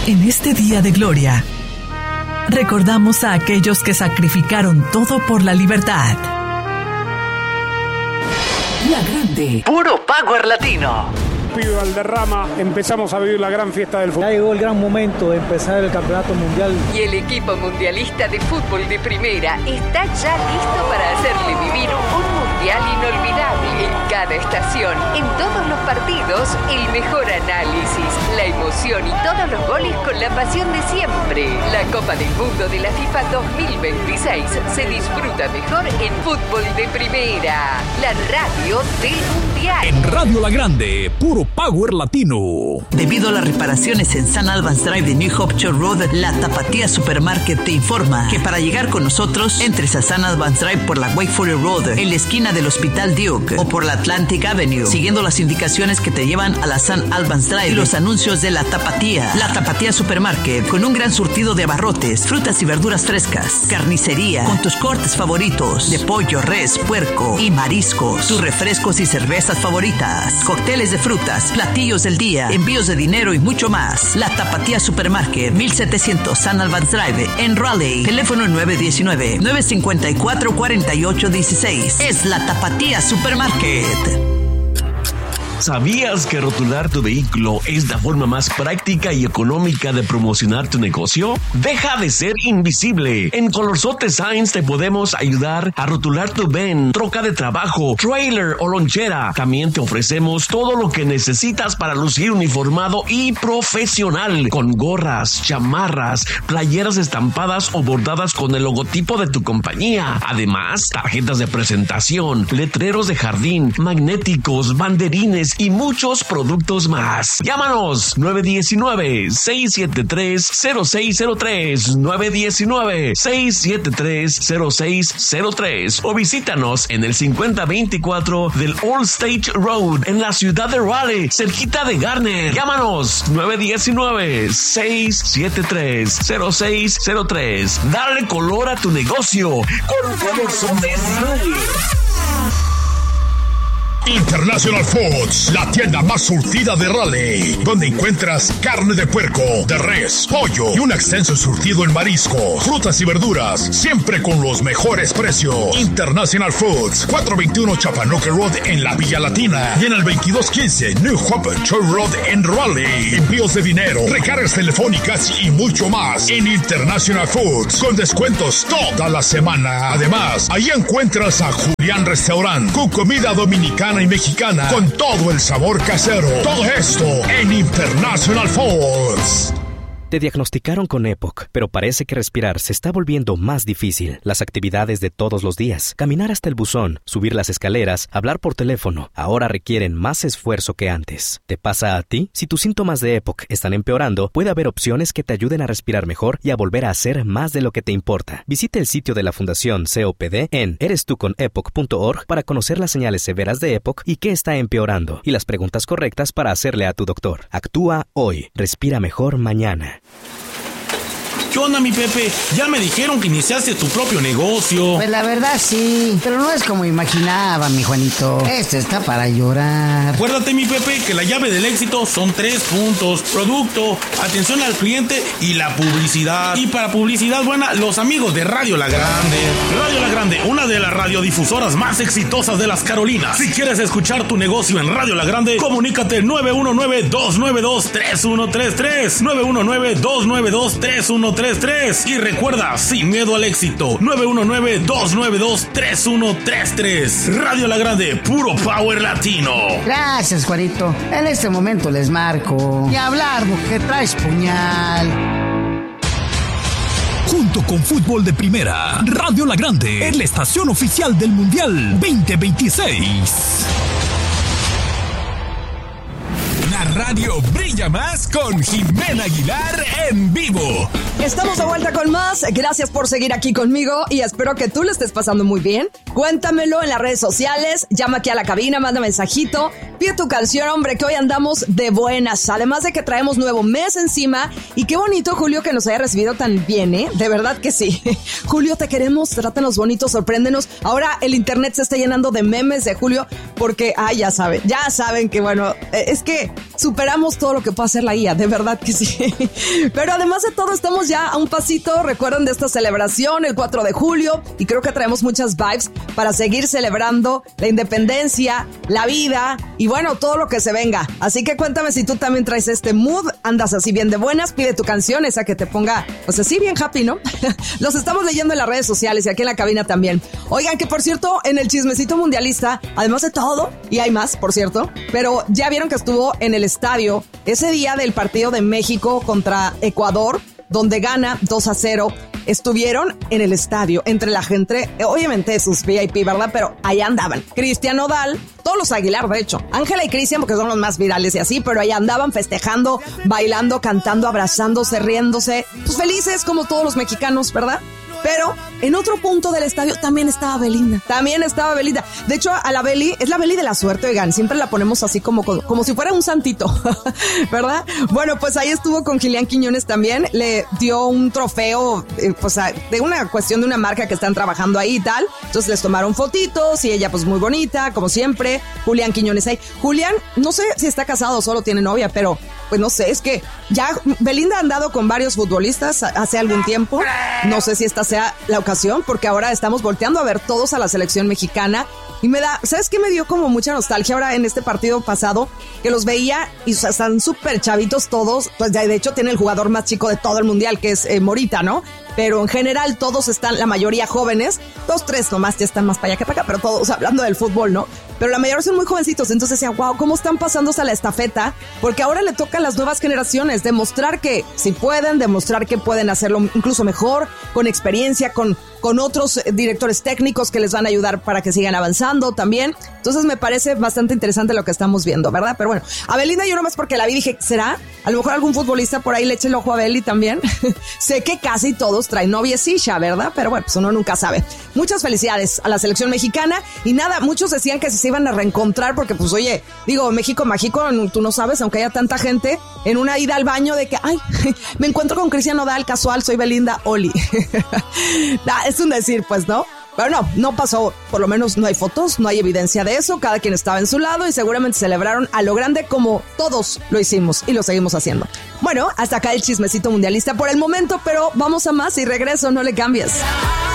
En este día de gloria, recordamos a aquellos que sacrificaron todo por la libertad. La Grande. Puro Power Latino. Pido Valderrama, empezamos a vivir la gran fiesta del fútbol. Ya llegó el gran momento de empezar el campeonato mundial. Y el equipo mundialista de fútbol de primera está ya listo para hacerle vivir un mundial inolvidable en cada estación, en todos los partidos, el mejor análisis, la emoción y todos los goles con la pasión de siempre. La Copa del Mundo de la FIFA 2026 se disfruta mejor en fútbol de primera, la radio del mundial. En Radio La Grande, puro Power Latino. Debido a las reparaciones en San Albans Drive de New Hope Church Road, la Tapatía Supermarket te informa que para llegar con nosotros, entres a San Albans Drive por la Wakefield Road, en la esquina del Hospital Duke, o por la Atlantic Avenue, siguiendo las indicaciones que te llevan a la San Albans Drive y los anuncios de la Tapatía. La Tapatía Supermarket, con un gran surtido de abarrotes, frutas y verduras frescas, carnicería, con tus cortes favoritos de pollo, res, puerco y mariscos, tus refrescos y cervezas favoritas, cócteles de frutas, platillos del día, envíos de dinero y mucho más. La Tapatía Supermarket, 1700 San Albans Drive, en Raleigh. Teléfono 919-954-4816. Es la Tapatía Supermarket. ¿Sabías que rotular tu vehículo es la forma más práctica y económica de promocionar tu negocio? Deja de ser invisible. En Colorsote Signs te podemos ayudar a rotular tu van, troca de trabajo, trailer o lonchera. También te ofrecemos todo lo que necesitas para lucir uniformado y profesional, con gorras, chamarras, playeras estampadas o bordadas con el logotipo de tu compañía. Además, tarjetas de presentación, letreros de jardín, magnéticos, banderines y muchos productos más. Llámanos 919-673-0603, 919-673-0603 o visítanos en el 5024 del Old Stage Road en la ciudad de Raleigh, cerquita de Garner. Llámanos 919-673-0603. Dale color a tu negocio con Colorsote. International Foods, la tienda más surtida de Raleigh, donde encuentras carne de puerco, de res, pollo y un extenso surtido en mariscos, frutas y verduras, siempre con los mejores precios. International Foods, 421 Chapanoque Road en la Villa Latina y en el 2215 New Hope Church Road en Raleigh. Envíos de dinero, recargas telefónicas y mucho más en International Foods, con descuentos toda la semana. Además, ahí encuentras a Julián Restaurant, con comida dominicana y mexicana, con todo el sabor casero. Todo esto en International Foods. Te diagnosticaron con EPOC, pero parece que respirar se está volviendo más difícil. Las actividades de todos los días, caminar hasta el buzón, subir las escaleras, hablar por teléfono, ahora requieren más esfuerzo que antes. ¿Te pasa a ti? Si tus síntomas de EPOC están empeorando, puede haber opciones que te ayuden a respirar mejor y a volver a hacer más de lo que te importa. Visita el sitio de la Fundación COPD en erestuconepoc.org para conocer las señales severas de EPOC y qué está empeorando, y las preguntas correctas para hacerle a tu doctor. Actúa hoy. Respira mejor mañana. ¿Qué onda, mi Pepe? Ya me dijeron que iniciaste tu propio negocio. Pues la verdad sí, pero no es como imaginaba, mi Juanito. Esto está para llorar. Acuérdate, mi Pepe, que la llave del éxito son 3 puntos: producto, atención al cliente y la publicidad. Y para publicidad buena, los amigos de Radio La Grande. Radio La Grande, una de las radiodifusoras más exitosas de las Carolinas. Si quieres escuchar tu negocio en Radio La Grande, comunícate 919-292-3133. 919-292-3133. Y recuerda, sin miedo al éxito, 919-292-3133. Radio La Grande, puro power latino. Gracias, Juanito. En este momento les marco. Y hablar, que traes puñal. Junto con Fútbol de Primera, Radio La Grande es la estación oficial del Mundial 2026. La radio brilla más con Jimena Aguilar en vivo. Estamos de vuelta con más. Gracias por seguir aquí conmigo y espero que tú lo estés pasando muy bien. Cuéntamelo en las redes sociales, llama aquí a la cabina, manda mensajito, pide tu canción, hombre, que hoy andamos de buenas. Además de que traemos nuevo mes encima y qué bonito, Julio, que nos haya recibido tan bien, ¿eh? De verdad que sí. Julio, te queremos, trátanos bonito, sorpréndenos. Ahora el internet se está llenando de memes de Julio porque, ya saben que bueno, es que superamos todo lo que puede hacer la IA, de verdad que sí. Pero además de todo, estamos ya a un pasito, recuerden, de esta celebración el 4 de julio y creo que traemos muchas vibes para seguir celebrando la independencia, la vida y bueno, todo lo que se venga. Así que cuéntame si tú también traes este mood, andas así bien de buenas, pide tu canción, esa que te ponga, pues así bien happy, ¿no? Los estamos leyendo en las redes sociales y aquí en la cabina también. Oigan, que por cierto, en el chismecito mundialista, además de todo, y hay más, por cierto, pero ya vieron que estuvo en el estadio ese día del partido de México contra Ecuador, donde gana 2-0, estuvieron en el estadio, entre la gente, obviamente sus VIP, ¿verdad? Pero allá andaban. Cristian Nodal, todos los Aguilar, de hecho. Ángela y Cristian, porque son los más virales y así, pero allá andaban festejando, bailando, cantando, abrazándose, riéndose, pues felices como todos los mexicanos, ¿verdad? Pero en otro punto del estadio también estaba Belinda. De hecho, a la Beli, es la Beli de la suerte, oigan, siempre la ponemos así como si fuera un santito, ¿verdad? Bueno, pues ahí estuvo con Gilian Quiñones también, le dio un trofeo, pues de una cuestión de una marca que están trabajando ahí y tal. Entonces les tomaron fotitos y ella pues muy bonita, como siempre. Julián Quiñones ahí. Julián, no sé si está casado o solo tiene novia, pero pues no sé, es que ya Belinda ha andado con varios futbolistas hace algún tiempo. No sé si esta sea la ocasión, porque ahora estamos volteando a ver todos a la selección mexicana y me da, ¿sabes qué? Me dio como mucha nostalgia ahora en este partido pasado, que los veía y están súper chavitos todos, pues de hecho tiene el jugador más chico de todo el mundial, que es Morita, ¿no? Pero en general todos están, la mayoría jóvenes, 2, 3 nomás ya están más para allá que para acá, pero todos hablando del fútbol, ¿no? Pero la mayoría son muy jovencitos, entonces decía, wow, ¿cómo están pasándose a la estafeta? Porque ahora le toca a las nuevas generaciones demostrar que si pueden, demostrar que pueden hacerlo incluso mejor, con experiencia, con otros directores técnicos que les van a ayudar para que sigan avanzando también. Entonces me parece bastante interesante lo que estamos viendo, ¿verdad? Pero bueno, a Belinda yo nomás porque la vi dije, ¿será? A lo mejor algún futbolista por ahí le eche el ojo a Beli también. Sé que casi todos traen noviecilla, ¿verdad? Pero bueno, pues uno nunca sabe. Muchas felicidades a la selección mexicana. Y nada, muchos decían que se iban a reencontrar porque pues oye, digo, México mágico, tú no sabes, aunque haya tanta gente, en una ida al baño de que, ay, me encuentro con Cristian Nodal, casual, soy Belinda, Oli. Es un decir, pues, ¿no? Pero no pasó, por lo menos no hay fotos, no hay evidencia de eso, cada quien estaba en su lado y seguramente celebraron a lo grande como todos lo hicimos y lo seguimos haciendo. Bueno, hasta acá el chismecito mundialista por el momento, pero vamos a más y regreso, no le cambies.